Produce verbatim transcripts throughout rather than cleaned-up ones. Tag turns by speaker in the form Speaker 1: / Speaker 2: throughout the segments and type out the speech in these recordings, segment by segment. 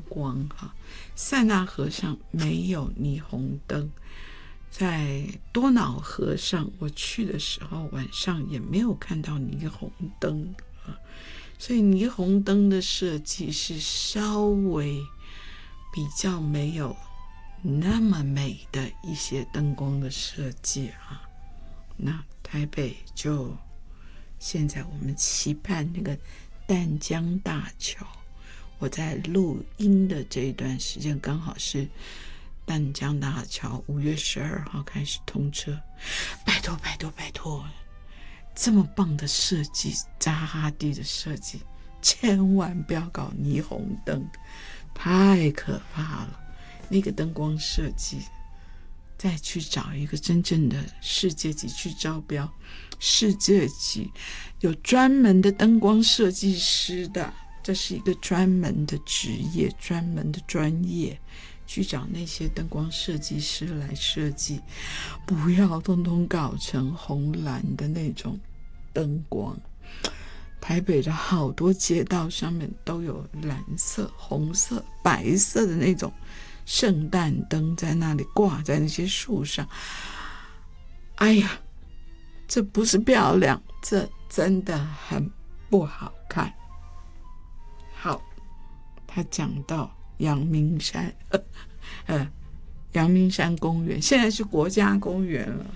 Speaker 1: 光哈。塞纳河上没有霓虹灯，在多瑙河上我去的时候晚上也没有看到霓虹灯啊，所以霓虹灯的设计是稍微比较没有那么美的一些灯光的设计啊。那台北就现在我们期盼那个淡江大桥，我在录音的这一段时间刚好是淡江大桥五月十二号开始通车，拜托拜托拜托，这么棒的设计，扎哈蒂的设计，千万不要搞霓虹灯，太可怕了。那个灯光设计再去找一个真正的世界级去招标，世界级有专门的灯光设计师的，这是一个专门的职业，专门的专业，去找那些灯光设计师来设计，不要通通搞成红蓝的那种灯光。台北的好多街道上面都有蓝色、红色、白色的那种圣诞灯在那里挂在那些树上，哎呀，这不是漂亮，这真的很不好看。好，他讲到阳明山，呃，阳明山公园现在是国家公园了。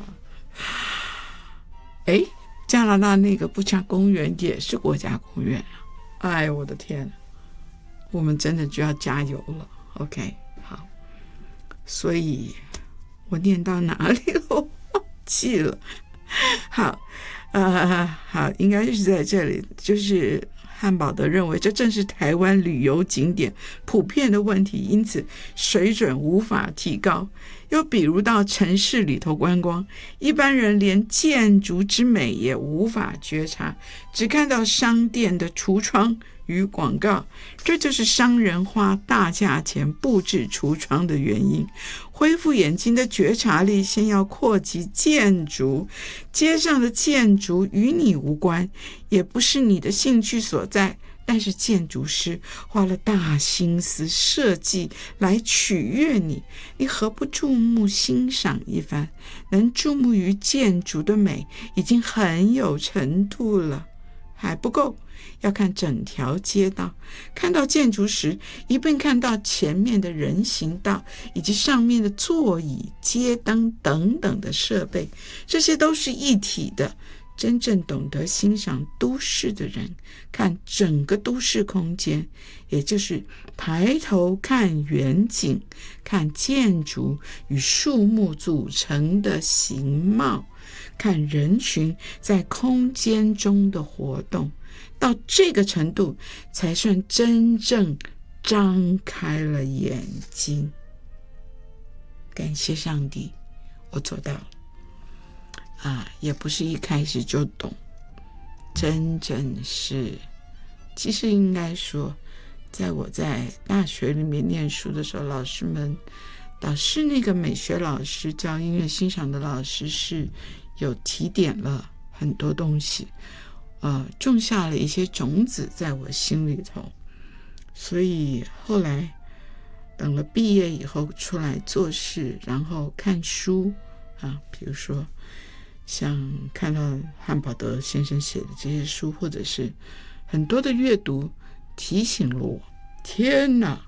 Speaker 1: 哎，加拿大那个布加公园也是国家公园啊！哎，我的天，我们真的就要加油了。OK。所以我念到哪里了？我忘记了。好，呃，好，应该是在这里。就是汉堡德认为，这正是台湾旅游景点普遍的问题，因此水准无法提高。又比如到城市里头观光，一般人连建筑之美也无法觉察，只看到商店的橱窗与广告，这就是商人花大价钱布置橱窗的原因。恢复眼睛的觉察力，先要扩及建筑。街上的建筑与你无关，也不是你的兴趣所在，但是建筑师花了大心思设计来取悦你，你何不注目欣赏一番？能注目于建筑的美，已经很有程度了。还不够，要看整条街道，看到建筑时一并看到前面的人行道以及上面的座椅、街灯等等的设备，这些都是一体的。真正懂得欣赏都市的人，看整个都市空间，也就是抬头看远景，看建筑与树木组成的形貌，看人群在空间中的活动，到这个程度才算真正张开了眼睛。感谢上帝，我做到了啊，也不是一开始就懂，真正是，其实应该说，在我在大学里面念书的时候，老师们，导师那个美学老师教音乐欣赏的老师是有提点了很多东西，呃，种下了一些种子在我心里头，所以后来等了毕业以后出来做事，然后看书啊，比如说像看到汉堡德先生写的这些书，或者是很多的阅读，提醒了我，天哪，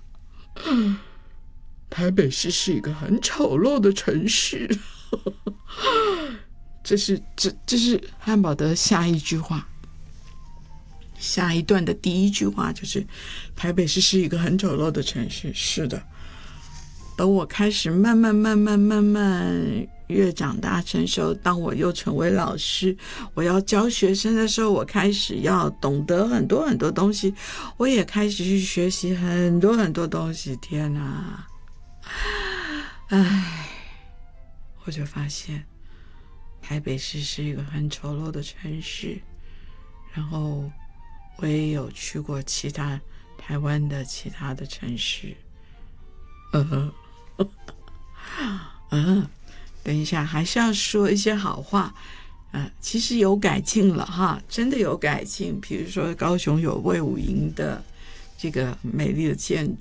Speaker 1: 台北市是一个很丑陋的城市。这是这这是汉堡德下一句话，下一段的第一句话就是台北市是一个很丑陋的城市。是的，等我开始慢慢慢慢慢慢越长大成熟，当我又成为老师，我要教学生的时候，我开始要懂得很多很多东西，我也开始去学习很多很多东西。天哪，唉，我就发现台北市是一个很丑陋的城市，然后我也有去过其他台湾的其他的城市。呃呃，等一下还是要说一些好话。呃，其实有改进了哈，真的有改进。比如说高雄有卫武营的这个美丽的建